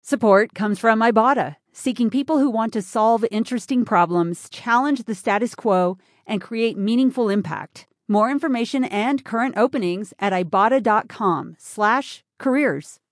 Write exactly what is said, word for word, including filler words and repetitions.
Support comes from Ibotta, seeking people who want to solve interesting problems, challenge the status quo, and create meaningful impact. More information and current openings at ibotta.com slash careers.